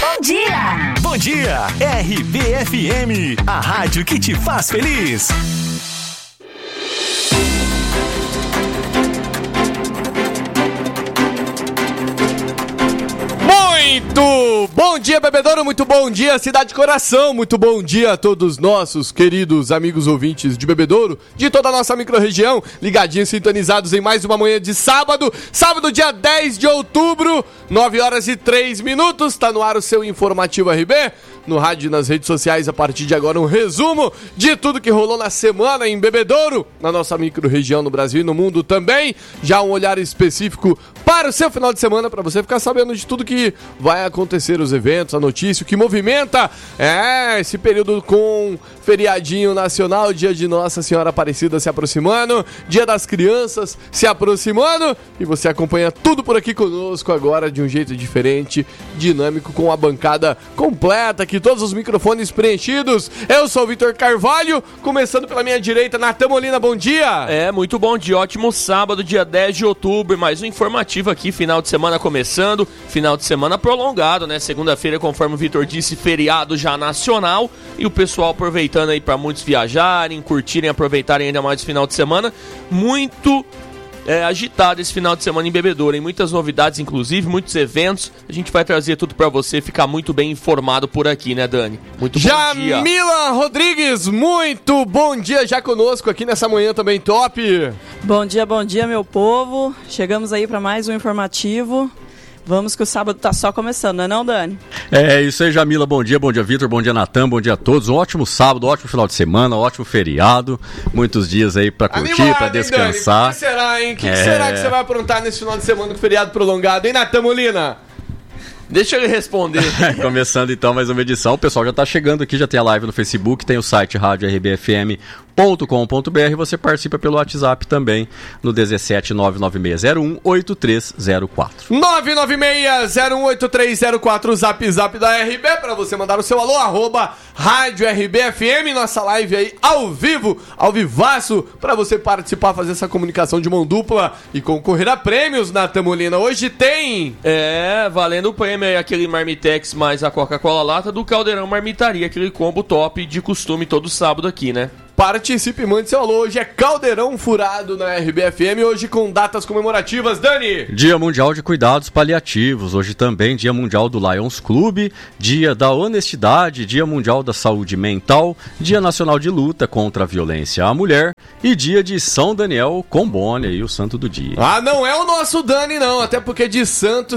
Bom dia! Bom dia, RBFM, a rádio que te faz feliz. Muito bom dia, bebedouro, muito bom dia, Cidade Coração, muito bom dia a todos nossos queridos amigos ouvintes de Bebedouro, de toda a nossa microrregião, ligadinhos, sintonizados em mais uma manhã de sábado, dia 10 de outubro, 9h03, tá no ar o seu Informativo RB, no rádio e nas redes sociais, a partir de agora um resumo de tudo que rolou na semana em Bebedouro, na nossa microrregião no Brasil e no mundo também, já um olhar específico para o seu final de semana, para você ficar sabendo de tudo que vai acontecer, os eventos, a notícia, o que movimenta, esse período com feriadinho nacional, dia de Nossa Senhora Aparecida se aproximando, dia das crianças se aproximando, e você acompanha tudo por aqui conosco agora de um jeito diferente, dinâmico, com a bancada completa aqui, todos os microfones preenchidos. Eu sou o Vitor Carvalho, começando pela minha direita, Natan Molina, bom dia! Muito bom dia, ótimo sábado, dia 10 de outubro, mais um informativo aqui, final de semana começando, final de semana prolongado, né? Segunda-feira, conforme o Vitor disse, feriado já nacional, e o pessoal aproveitando aí para muitos viajarem, curtirem, aproveitarem ainda mais o final de semana, muito agitado esse final de semana em Bebedouro, hein? Muitas novidades, inclusive, muitos eventos. A gente vai trazer tudo pra você ficar muito bem informado por aqui, né, Dani? Muito bom dia. Jamila Rodrigues, muito bom dia já conosco aqui nessa manhã também top. Bom dia, meu povo. Chegamos aí pra mais um informativo. Vamos que o sábado tá só começando, não é não, Dani? Isso aí, Jamila, bom dia Vitor, bom dia Natan, bom dia a todos, um ótimo sábado, um ótimo final de semana, um ótimo feriado, muitos dias aí pra curtir, pra descansar. O que será, hein? O que será que você vai aprontar nesse final de semana com feriado prolongado, hein, Natan Molina? Deixa ele responder. Começando então mais uma edição, o pessoal já tá chegando aqui, já tem a live no Facebook, tem o site radiorBFM.com.br, você participa pelo WhatsApp também no 17 996018304. 996018304, zap da RB, pra você mandar o seu alô, Rádio RBFM, nossa live aí ao vivo, ao vivaço, pra você participar, fazer essa comunicação de mão dupla e concorrer a prêmios, Natan Molina. Hoje tem... valendo o prêmio aí, aquele Marmitex mais a Coca-Cola lata do Caldeirão Marmitaria, aquele combo top de costume todo sábado aqui, né? Participe, mande seu alô. Hoje é Caldeirão Furado na RBFM, hoje com datas comemorativas, Dani. Dia Mundial de Cuidados Paliativos, hoje também Dia Mundial do Lions Clube, Dia da Honestidade, Dia Mundial da Saúde Mental, Dia Nacional de Luta contra a Violência à Mulher e Dia de São Daniel Combone, aí o santo do dia. Não é o nosso Dani não, até porque de santo